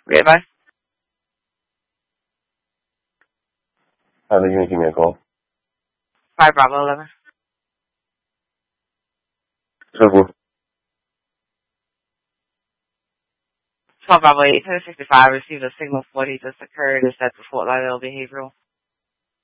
Goodbye. Hi, you can give me a call. 5 Bravo 11. Simple. 12 Bravo 8, 1065 received a signal for what he just occurred. Is that the Fort Lauderdale Behavioral?